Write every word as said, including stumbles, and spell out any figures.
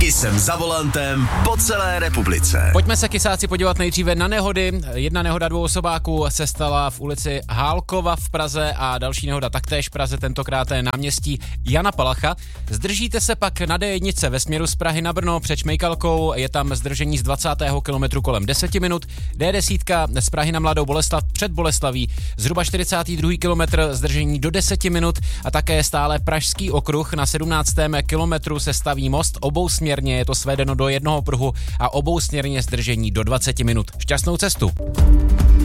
I jsem za volantem po celé republice. Pojďme se, kysáci, podívat nejdříve na nehody. Jedna nehoda dvou osobáků se stala v ulici Hálkova v Praze a další nehoda taktéž v Praze, tentokrát je náměstí Jana Palacha. Zdržíte se pak na D jedna ve směru z Prahy na Brno před Šmejkalkou, je tam zdržení z dvacátého kilometru kolem deseti minut. D deset z Prahy na Mladou Boleslav před Boleslaví, zhruba čtyřicátý druhý kilometr, zdržení do deseti minut a také stále Pražský okruh na sedmnáctém kilometru se staví most, obousměrně je to svedeno do jednoho pruhu a obousměrně zdržení do dvaceti minut. Šťastnou cestu.